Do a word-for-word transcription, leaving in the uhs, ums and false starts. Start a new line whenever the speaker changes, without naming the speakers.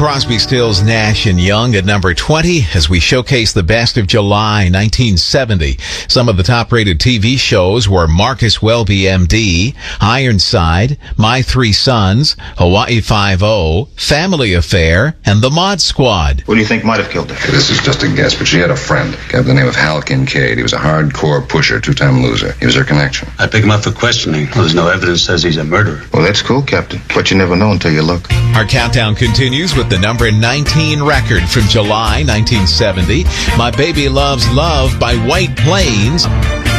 Crosby, Stills, Nash and Young at number twenty as we showcase the best of July nineteen seventy. Some of the top-rated T V shows were Marcus Welby, M D, Ironside, My Three Sons, Hawaii Five-O, Family Affair, and The Mod Squad.
What do you think might have killed her?
This is just a guess, but she had a friend. A guy by the name of Hal Kincaid. He was a hardcore pusher, two-time loser. He was her connection.
I pick him up for questioning. Well, there's no evidence says he's a murderer.
Well, that's cool, Captain. But you never know until you look.
Our countdown continues with the number nineteen record from July nineteen seventy, My Baby Loves Love by White Plains.